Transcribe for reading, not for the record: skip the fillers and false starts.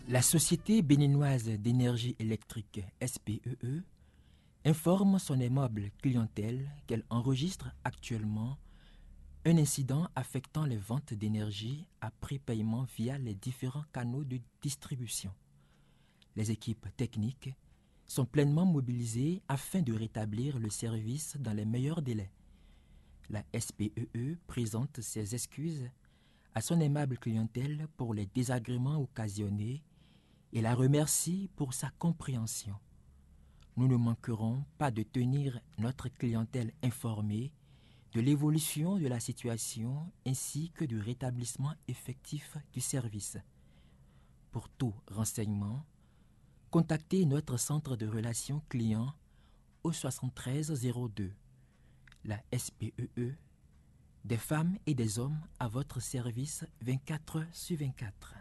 La Société béninoise d'énergie électrique SBEE informe son aimable clientèle qu'elle enregistre actuellement un incident affectant les ventes d'énergie à prépaiement via les différents canaux de distribution. Les équipes techniques sont pleinement mobilisées afin de rétablir le service dans les meilleurs délais. La SBEE présente ses excuses à son aimable clientèle pour les désagréments occasionnés et la remercie pour sa compréhension. Nous ne manquerons pas de tenir notre clientèle informée de l'évolution de la situation ainsi que du rétablissement effectif du service. Pour tout renseignement, contactez notre centre de relations clients au 7302. La SBEE, des femmes et des hommes à votre service 24h/24.